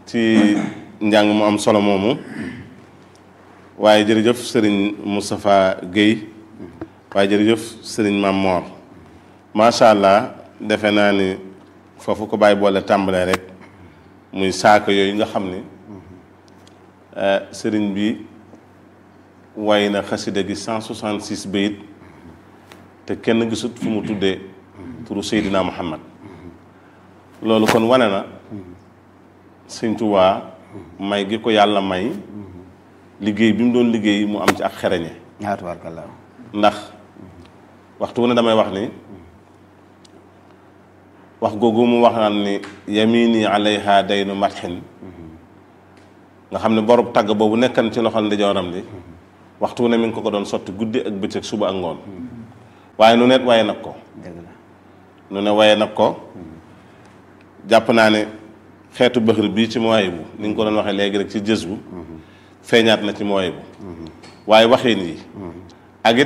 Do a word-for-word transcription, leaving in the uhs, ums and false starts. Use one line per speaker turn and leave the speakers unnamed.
ci njàng mu am solo moomu waaye jërëjëf sëriñ Moustapha Guèye waaye jërëjëf sëriñ Mam Mor macha allah defe naa ni foofu ko bàyyi boole tàmbalee rek muy saako yooyu nga xam ni sëriñ bi way na xasida gi cent soixante six bayit te kenn gisut fu mu tuddee turu Seydina Muhammad loolu kon wane na Sëñ Tuubaa may gi ko yàlla may liggéey bi mu doon liggéey mu am ci ak xereñe ndax waxtu wu ne damay wax ni wax googu mu wax naan ni yamini alayha daynu matxin nga xam ne borub tàgg boobu nekkan ci loxol ndeyjooram li waxtu wu ne mi ngi ko ko doon sotti guddi ak bëccëg suba ak ngoon waaye nu net waaye nag ko nu ne waaye nag ko jàpp naa ne xeetu bëxër bii ci mooy bu ni nga ko doon waxee léegi rek ci jës bu feeñaat na ci mooy bu waaye waxin yi